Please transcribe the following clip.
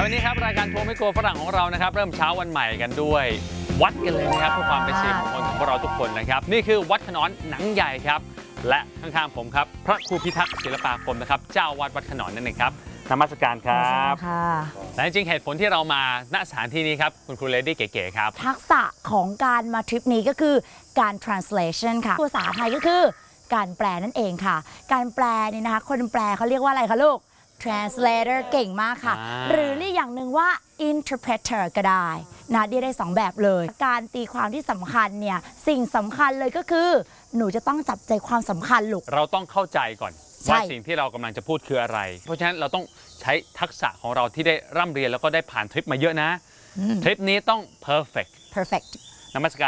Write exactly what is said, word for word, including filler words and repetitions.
วันนี้ครับรายการทัวร์ไม่กลัวฝรั่งของเรานะครับเริ่มเช้าวันใหม่กันด้วยวัดกันเลยนะครับเพื่อความเป็นสิริมงคลของพวกเราทุกคนนะครับนี่คือวัดขนอนหนังใหญ่ครับและข้างๆผมครับพระครูพิทักษ์ศิลปาคมนะครับเจ้าวัดวัดขนอนนั่นเองครับนมัสการครับและจริงๆเหตุผลที่เรามาณสถานที่นี้ครับคุณครูเลดี้เก๋ๆครับทักษะของการมาทริปนี้ก็คือการ translation ค่ะภาษาไทยก็คือการแปลนั่นเองค่ะการแปลนี่นะคะคนแปลเขาเรียกว่าอะไรคะลูก translator เก่งมากค่ะหรือเรียกอย่างหนึ่งว่า interpreter ก็ได้นะเรียกได้สองแบบเลยการตีความที่สำคัญเนี่ยสิ่งสำคัญเลยก็คือหนูจะต้องจับใจความสำคัญลูกเราต้องเข้าใจก่อนว่าสิ่งที่เรากำลังจะพูดคืออะไรเพราะฉะนั้นเราต้องใช้ทักษะของเราที่ได้ร่ำเรียนแล้วก็ได้ผ่านทริปมาเยอะนะทริปนี้ต้อง perfect perfect นมัสการ